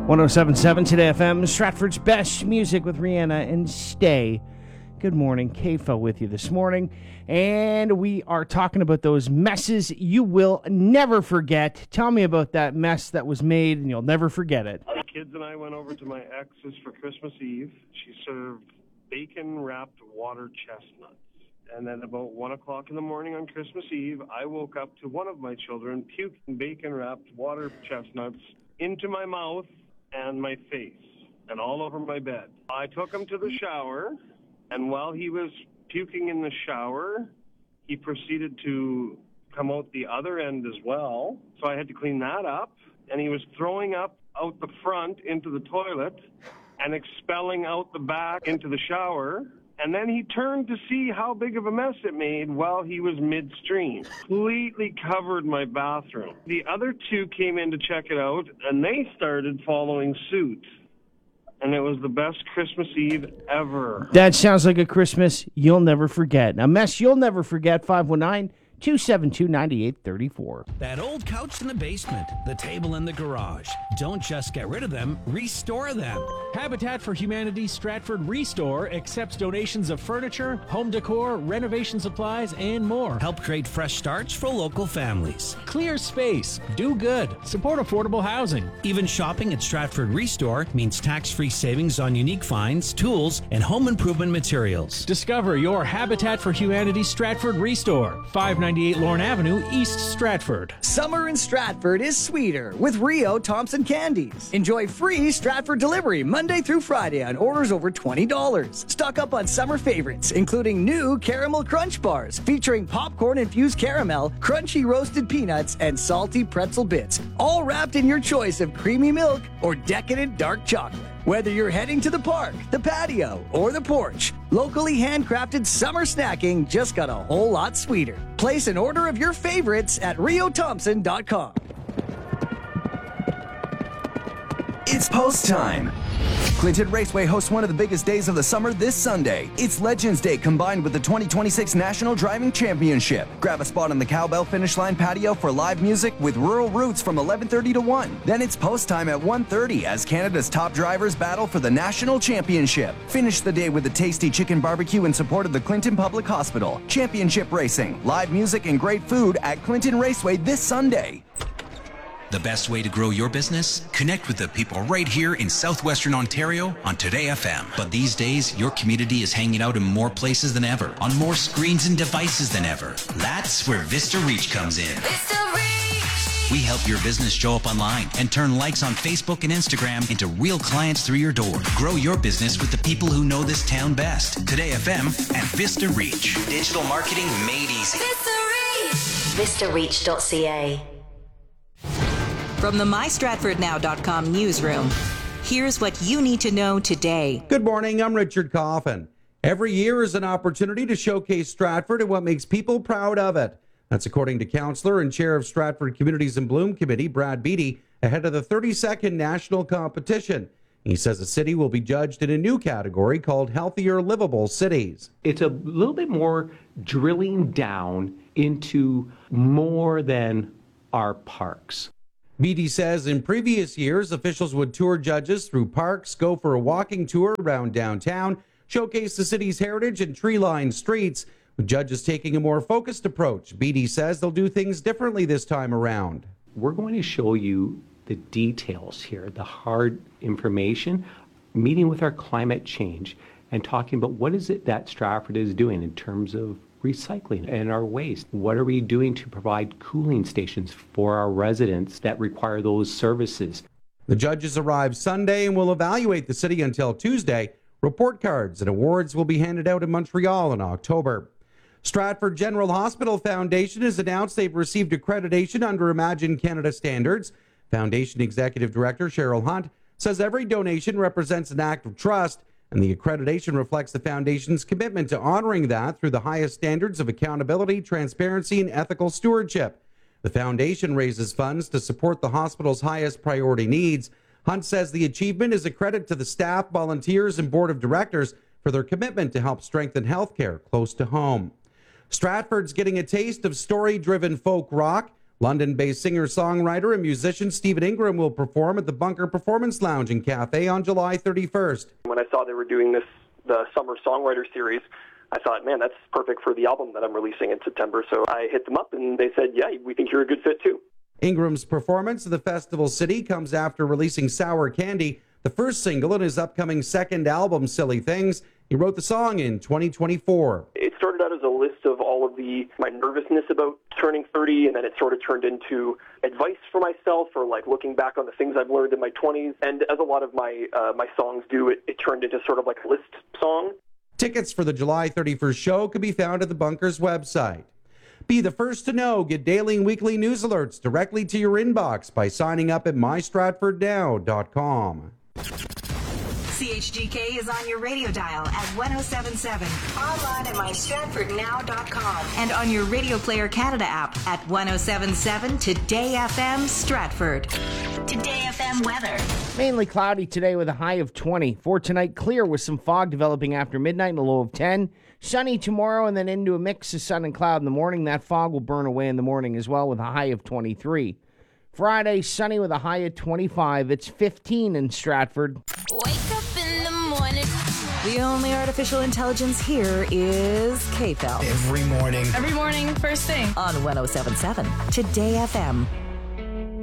107.7 Today FM, Stratford's best music with Rihanna and Stay. Good morning, KFO with you this morning. And we are talking about those messes you will never forget. Tell me about that mess that was made and you'll never forget it. The kids and I went over to my ex's for Christmas Eve. She served bacon-wrapped water chestnuts. And then about 1 o'clock in the morning on Christmas Eve, I woke up to one of my children puking bacon-wrapped water chestnuts into my mouth and my face and all over my bed. I took him to the shower, and while he was puking in the shower, he proceeded to come out the other end as well. So I had to clean that up, and he was throwing up out the front into the toilet and expelling out the back into the shower. And then he turned to see how big of a mess it made while he was midstream. Completely covered my bathroom. The other two came in to check it out, and they started following suit. And it was the best Christmas Eve ever. That sounds like a Christmas you'll never forget. A mess you'll never forget, 519-272-9834. That old couch in the basement, the table in the garage. Don't just get rid of them, restore them. Habitat for Humanity Stratford Restore accepts donations of furniture, home decor, renovation supplies, and more. Help create fresh starts for local families. Clear space, do good, support affordable housing. Even shopping at Stratford Restore means tax-free savings on unique finds, tools, and home improvement materials. Discover your Habitat for Humanity Stratford Restore, 598 Lorne Avenue, East Stratford. Summer in Stratford is sweeter with Rio Thompson Candies. Enjoy free Stratford delivery Monday through Friday on orders over $20. Stock up on summer favorites, including new Caramel Crunch Bars featuring popcorn-infused caramel, crunchy roasted peanuts, and salty pretzel bits, all wrapped in your choice of creamy milk or decadent dark chocolate. Whether you're heading to the park, the patio, or the porch, locally handcrafted summer snacking just got a whole lot sweeter. Place an order of your favorites at riothompson.com. It's post time. Clinton Raceway hosts one of the biggest days of the summer this Sunday. It's Legends Day combined with the 2026 National Driving Championship. Grab a spot on the Cowbell finish line patio for live music with Rural Roots from 11:30 to 1. Then it's post time at 1:30 as Canada's top drivers battle for the National Championship. Finish the day with a tasty chicken barbecue in support of the Clinton Public Hospital. Championship racing, live music, and great food at Clinton Raceway this Sunday. The best way to grow your business? Connect with the people right here in southwestern Ontario on Today FM. But these days, your community is hanging out in more places than ever, on more screens and devices than ever. That's where Vista Reach comes in. Vista Reach! We help your business show up online and turn likes on Facebook and Instagram into real clients through your door. Grow your business with the people who know this town best. Today FM and Vista Reach. Digital marketing made easy. Vista Reach! VistaReach.ca. From the MyStratfordNow.com newsroom, here's what you need to know today. Good morning, I'm Richard Coffin. Every year is an opportunity to showcase Stratford and what makes people proud of it. That's according to Councillor and Chair of Stratford Communities in Bloom Committee, Brad Beattie, ahead of the 32nd national competition. He says the city will be judged in a new category called Healthier Livable Cities. It's a little bit more drilling down into more than our parks. Beattie says in previous years, officials would tour judges through parks, go for a walking tour around downtown, showcase the city's heritage and tree-lined streets, with judges taking a more focused approach. Beattie says they'll do things differently this time around. We're going to show you the details here, the hard information, meeting with our climate change and talking about what is it that Stratford is doing in terms of recycling and our waste. What are we doing to provide cooling stations for our residents that require those services? The judges arrive Sunday and will evaluate the city until Tuesday. Report cards and awards will be handed out in Montreal in October. Stratford General Hospital Foundation has announced they've received accreditation under Imagine Canada standards. Foundation Executive Director Cheryl Hunt says every donation represents an act of trust, and the accreditation reflects the Foundation's commitment to honoring that through the highest standards of accountability, transparency, and ethical stewardship. The Foundation raises funds to support the hospital's highest priority needs. Hunt says the achievement is a credit to the staff, volunteers, and board of directors for their commitment to help strengthen healthcare close to home. Stratford's getting a taste of story-driven folk rock London-based singer-songwriter and musician Stephen Ingram will perform at the Bunker Performance Lounge and Cafe on July 31st. When I saw they were doing the Summer Songwriter Series, I thought, man, that's perfect for the album that I'm releasing in September. So I hit them up and they said, yeah, we think you're a good fit too. Ingram's performance at the Festival City comes after releasing Sour Candy, the first single in his upcoming second album, Silly Things. He wrote the song in 2024. It started out as a list of all of my nervousness about turning 30, and then it sort of turned into advice for myself, or like looking back on the things I've learned in my 20s. And as a lot of my songs do, it turned into sort of like a list song. Tickets for the July 31st show can be found at the Bunker's website. Be the first to know. Get daily and weekly news alerts directly to your inbox by signing up at mystratfordnow.com. CHGK is on your radio dial at 107.7, online at mystratfordnow.com, and on your Radio Player Canada app at 107.7 Today FM Stratford. Today FM weather. Mainly cloudy today with a high of 20. For tonight, clear with some fog developing after midnight and a low of 10. Sunny tomorrow and then into a mix of sun and cloud in the morning. That fog will burn away in the morning as well with a high of 23. Friday, sunny with a high of 25. It's 15 in Stratford. Wake up in the morning. The only artificial intelligence here is KFEL. Every morning. Every morning, first thing. On 107.7 Today FM.